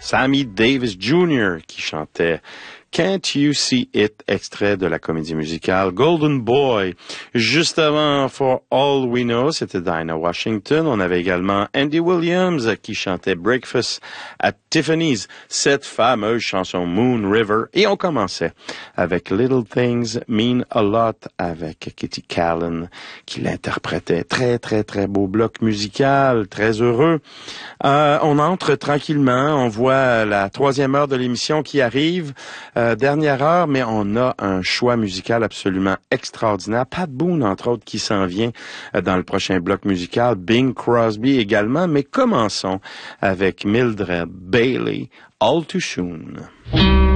Sammy Davis Jr. qui chantait Can't You See It, extrait de la comédie musicale Golden Boy. Juste avant For All We Know, c'était Dinah Washington. On avait également Andy Williams qui chantait Breakfast at Tiffany's, cette fameuse chanson Moon River. Et on commençait avec Little Things Mean a Lot avec Kitty Callan qui l'interprétait. Très, très, très beau bloc musical, très heureux. On entre tranquillement, on voit la 3e heure de l'émission qui arrive. Dernière heure, mais on a un choix musical absolument extraordinaire. Pat Boone, entre autres, qui s'en vient dans le prochain bloc musical. Bing Crosby également. Mais commençons avec Mildred Bailey, All Too Soon.